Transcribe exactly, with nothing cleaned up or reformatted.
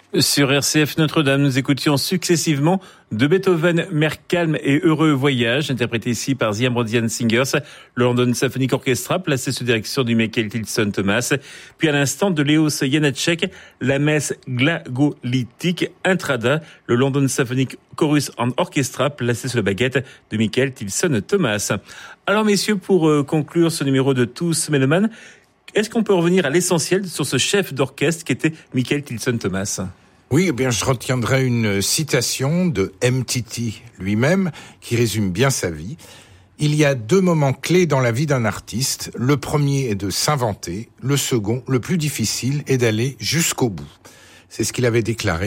Sur R C F Notre-Dame, nous écoutions successivement de Beethoven, Mer calme et heureux voyage, interprété ici par The Ambrosian Singers, le London Symphonic Orchestra, placé sous direction du Michael Tilson Thomas. Puis à l'instant de Leos Janáček, la messe glagolitique Intrada, le London Symphonic Chorus and Orchestra, placé sous la baguette de Michael Tilson Thomas. Alors messieurs, pour conclure ce numéro de Tous Mélomanes, est-ce qu'on peut revenir à l'essentiel sur ce chef d'orchestre qui était Michael Tilson Thomas ? Oui, eh bien, je retiendrai une citation de M. Titi lui-même qui résume bien sa vie. Il y a deux moments clés dans la vie d'un artiste. Le premier est de s'inventer. Le second, le plus difficile, est d'aller jusqu'au bout. C'est ce qu'il avait déclaré